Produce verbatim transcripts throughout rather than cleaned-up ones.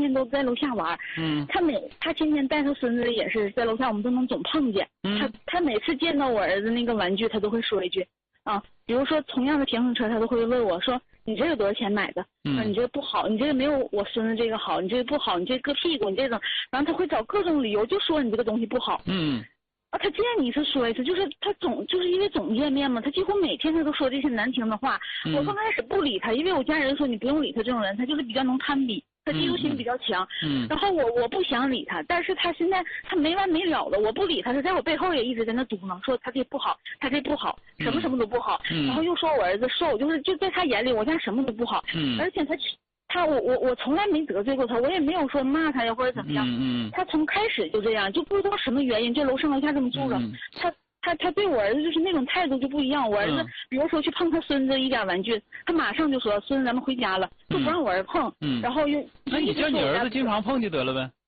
天都在楼下玩。 嗯， 他每他天天带他孙子也是在楼下，我们都能总碰见。 嗯， 他他每次见到我儿子那个玩具，他都会说一句啊，比如说同样的平衡车，他都会问我说：“你这个多少钱买的？ 嗯， 说你这个不好，你这个没有我孙子这个好，你这个不好，你这个硌屁股，你这种。”然后他会找各种理由，就说你这个东西不好。 嗯。 啊，他见你一次说一次，就是他总就是因为总见面嘛，他几乎每天他都说这些难听的话。嗯、我刚开始不理他，因为我家人说你不用理他这种人，他就是比较能攀比，他嫉妒心比较强。嗯。然后我我不想理他，但是他现在他没完没了的，我不理他，他在我背后也一直在那嘟囔，说他这不好，他这不好，什么什么都不好。嗯。然后又说我儿子瘦，就是就在他眼里我家什么都不好。嗯。而且他。他我我我从来没得罪过他，我也没有说骂他呀或者怎么样。嗯嗯。他从开始就这样，就不知道什么原因，就楼上楼下这么住着。嗯、他他他对我儿子就是那种态度就不一样。我儿子、嗯、比如说去碰他孙子一点玩具，他马上就说孙子咱们回家了，就不让我儿子碰。嗯。然后又那你叫你儿子经常碰就得了呗。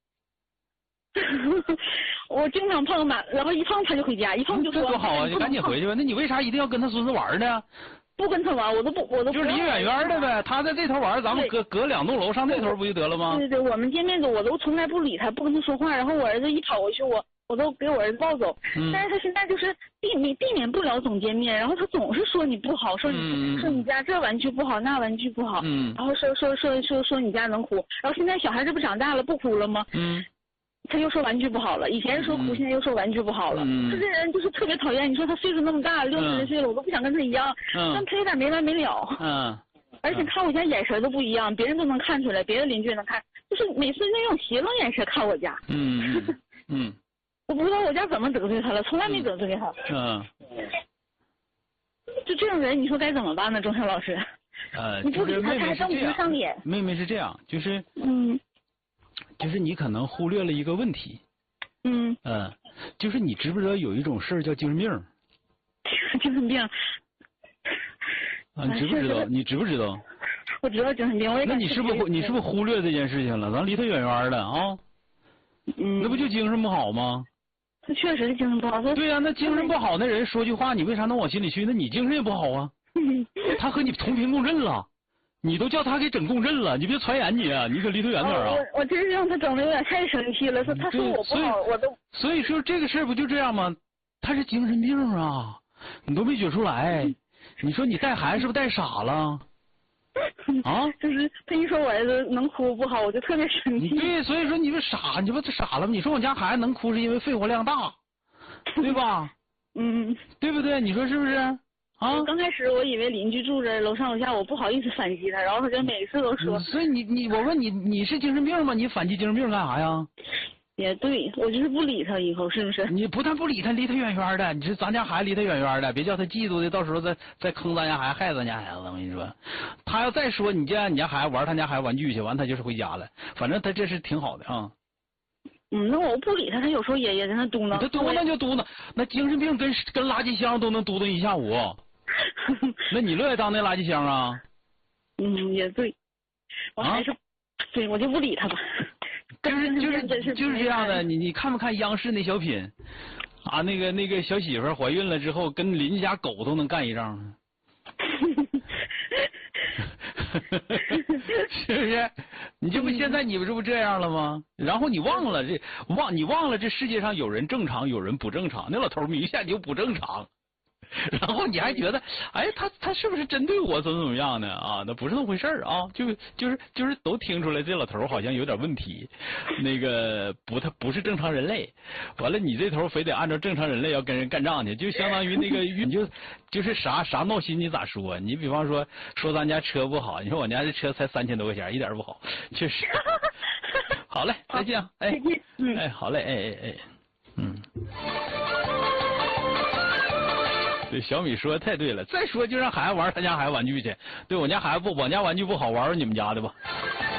我经常碰嘛，然后一碰他就回家，一碰就说。 这多好啊！就赶紧回去吧。那你为啥一定要跟他孙子玩呢？ 不跟他玩，我都不，我都不就是离远远的呗。他在这头玩，咱们隔隔两栋楼上那头不就得了吗？ 对对对，我们见面的我都从来不理他，不跟他说话。然后我儿子一跑过去，我我都给我儿子抱走。嗯。但是他现在就是避免避免不了总见面，然后他总是说你不好，说你、嗯、说你家这玩具不好，那玩具不好。嗯。然后说说说说说你家能哭，然后现在小孩这不长大了不哭了吗？嗯。他又说玩具不好了，以前说哭，现在又说玩具不好了。嗯、他这人就是特别讨厌。你说他岁数那么大，六十来岁了，我都不想跟他一样。嗯。但他有点没完没了。嗯。而且看我家眼神都不一样，别人都能看出来，别的邻居也能看，就是每次那种邪愣眼神看我家。嗯嗯。我不知道我家怎么得罪他了，从来没得罪他。嗯。就这种人，你说该怎么办呢，钟晓老师？ 呃， 你不理他，他还瞪不上眼。 妹妹是这样，就是。 嗯。 就是你可能忽略了一个问题， 嗯， 呃，就是你知不知道有一种事儿叫精神病？ 精神病。 啊，你知不知道？你知不知道？ 我知道精神病，我也。 那你是不是你是不是忽略这件事情了？咱离他远远的啊。嗯。那不就精神不好吗？ 他确实是精神不好。 对呀、啊，那精神不好那人说句话，你为啥能往心里去？那你精神也不好啊。他和你同频共振了。你都叫他给整共振了，你别传染你啊！你可离他远点啊！ 我我真是让他整的有点太生气了，说他说我不好，我都。 所以说这个事儿不就这样吗？他是精神病啊，你都没觉出来。你说你带孩子是不是带傻了？啊？ 就是他一说我儿子能哭不好，我就特别生气。 对，所以说你不傻，你不傻了吗？你说我家孩子能哭是因为肺活量大，对吧？ 嗯。 对不对？你说是不是？啊！ 刚开始我以为邻居住着楼上楼下，我不好意思反击他，然后他就每次都说。 所以你你我问你，你是精神病吗？你反击精神病干啥呀？ 也对，我就是不理他，以后是不是？ 你不但不理他，离他远远的。你说咱家孩子离他远远的，别叫他嫉妒的，到时候再再坑咱家孩子，害咱家孩子。我跟你说，他要再说你家你家孩子玩他家孩子玩具去，完他就是回家了。反正他这是挺好的啊。 嗯，那我不理他，他有时候也也在那嘟囔。 他嘟囔就嘟囔，那精神病跟跟垃圾箱都能嘟囔一下午。那你乐意当那垃圾箱啊？ 嗯，也对，我还是，啊、对我就不理他吧。 就是就是就是这样的，你你看没看央视那小品啊？那个那个小媳妇怀孕了之后，跟邻居家狗都能干一仗。是不是？你这不现在你不这不这样了吗？然后你忘了这忘你忘了这世界上有人正常，有人不正常。那老头明显就不正常。然后你还觉得，哎，他他是不是针对我怎么怎么样呢？啊，那不是那么回事儿啊，就就是就是都听出来这老头好像有点问题，那个不他不是正常人类。完了，你这头非得按照正常人类要跟人干仗去，就相当于那个你就就是啥啥闹心你咋说？你比方说说咱家车不好，你说我家这车才三千多块钱，一点不好，确实。好嘞，再见，哎，哎，好嘞，哎哎哎，嗯。对，小米说的太对了。再说就让孩子玩他家孩子玩具去。对我家孩子不，我家玩具不好，玩玩你们家的吧。